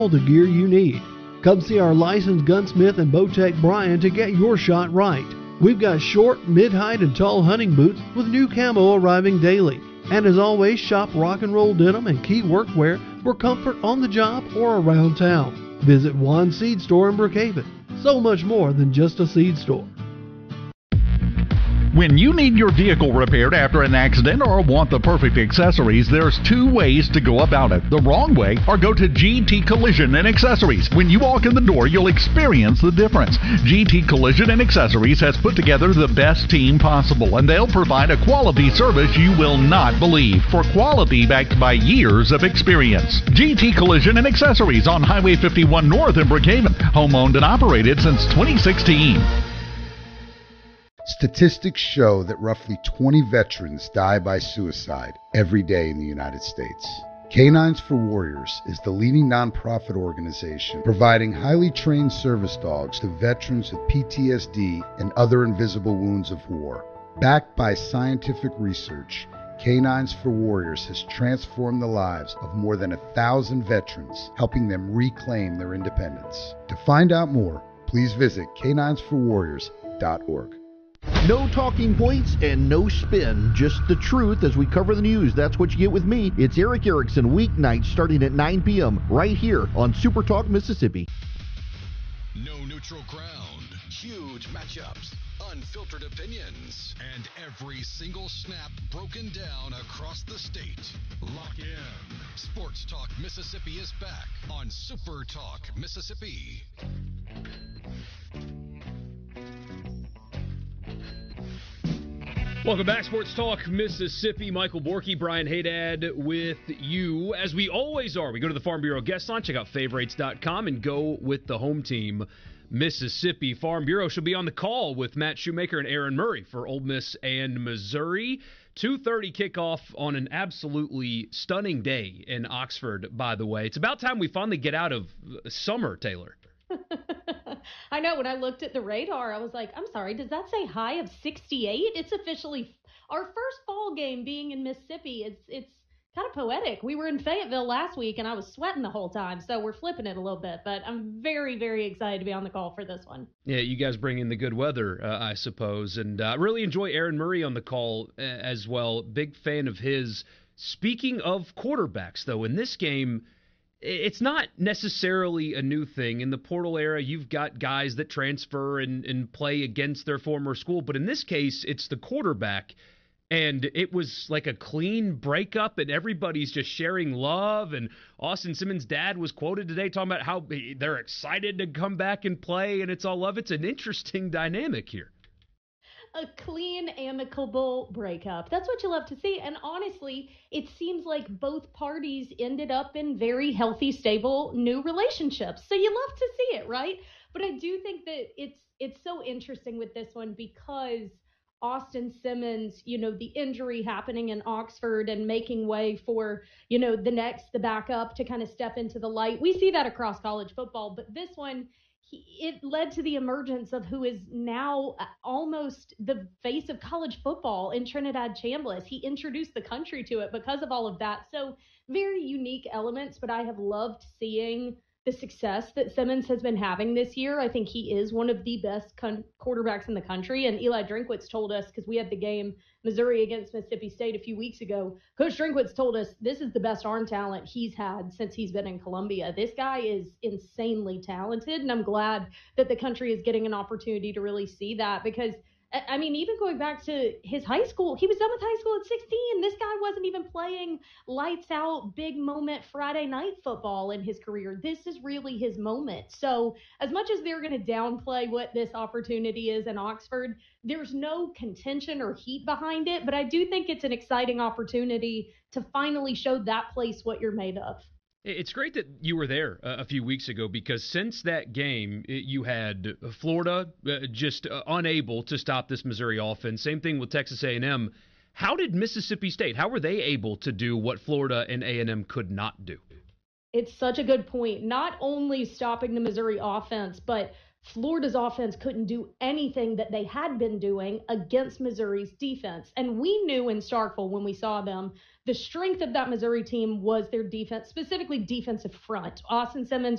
all the gear you need. Come see our licensed gunsmith and Bowtech Brian to get your shot right. We've got short, mid-height, and tall hunting boots with new camo arriving daily. And as always, shop Rock and Roll Denim and Key Workwear for comfort on the job or around town. Visit Juan Seed Store in Brookhaven. So much more than just a seed store. When you need your vehicle repaired after an accident or want the perfect accessories, there's two ways to go about it. The wrong way, or go to GT Collision and Accessories. When you walk in the door, you'll experience the difference. GT Collision and Accessories has put together the best team possible, and they'll provide a quality service you will not believe, for quality backed by years of experience. GT Collision and Accessories on Highway 51 North in Brookhaven. Home owned and operated since 2016. Statistics show that roughly 20 veterans die by suicide every day in the United States. Canines for Warriors is the leading nonprofit organization providing highly trained service dogs to veterans with PTSD and other invisible wounds of war. Backed by scientific research, Canines for Warriors has transformed the lives of more than 1,000 veterans, helping them reclaim their independence. To find out more, please visit caninesforwarriors.org. No talking points and no spin, just the truth as we cover the news. That's what you get with me. It's Eric Erickson, weeknights starting at 9 p.m. right here on Super Talk Mississippi. No neutral ground, huge matchups, unfiltered opinions, and every single snap broken down across the state. Lock in. Sports Talk Mississippi is back on Super Talk Mississippi. Welcome back, Sports Talk Mississippi. Michael Borky, Brian Haydad with you, as we always are. We go to the Farm Bureau guest line, check out favorites.com, and go with the home team, Mississippi. Farm Bureau should be on the call with Matt Shoemaker and Aaron Murray for Ole Miss and Missouri. 2:30 kickoff on an absolutely stunning day in Oxford, by the way. It's about time we finally get out of summer, Taylor. I know, when I looked at the radar, I was like, I'm sorry, does that say high of 68? It's officially our first fall game being in Mississippi. It's kind of poetic. We were in Fayetteville last week, and I was sweating the whole time, so we're flipping it a little bit. But I'm very, very excited to be on the call for this one. Yeah, you guys bring in the good weather, I suppose. And I really enjoy Aaron Murray on the call as well. Big fan of his. Speaking of quarterbacks, though, in this game, it's not necessarily a new thing. In the portal era, you've got guys that transfer and play against their former school. But in this case, it's the quarterback. And it was like a clean breakup, and everybody's just sharing love. And Austin Simmons' dad was quoted today talking about how they're excited to come back and play, and it's all love. It's an interesting dynamic here. A clean, amicable breakup. That's what you love to see. And honestly, it seems like both parties ended up in very healthy, stable, new relationships. So you love to see it, right? But I do think that it's so interesting with this one because Austin Simmons, the injury happening in Oxford and making way for, the backup to kind of step into the light. We see that across college football, but this one, it led to the emergence of who is now almost the face of college football in Trinidad Chambliss. He introduced the country to it because of all of that. So very unique elements, but I have loved seeing the success that Simmons has been having this year. I think he is one of the best quarterbacks in the country. And Eli Drinkwitz told us, because we had the game Missouri against Mississippi State a few weeks ago, Coach Drinkwitz told us this is the best arm talent he's had since he's been in Columbia. This guy is insanely talented, and I'm glad that the country is getting an opportunity to really see that because I mean, even going back to his high school, he was done with high school at 16. This guy wasn't even playing lights out, big moment Friday night football in his career. This is really his moment. So as much as they're going to downplay what this opportunity is in Oxford, there's no contention or heat behind it. But I do think it's an exciting opportunity to finally show that place what you're made of. It's great that you were there a few weeks ago because since that game, you had Florida just unable to stop this Missouri offense. Same thing with Texas A&M. How did Mississippi State, how were they able to do what Florida and A&M could not do? It's such a good point. Not only stopping the Missouri offense, but Florida's offense couldn't do anything that they had been doing against Missouri's defense. And we knew in Starkville when we saw them, the strength of that Missouri team was their defense, specifically defensive front. Austin Simmons